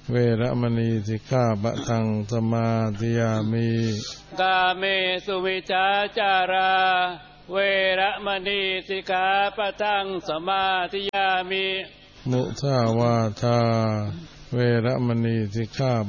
เวระมณีสิกขาปะทังสมาธิยามิกาเมสุวิชาจาราเวระมณีสิกขาปะทังสมาธิยามิมุสาวาทาเวระมณีสิกขา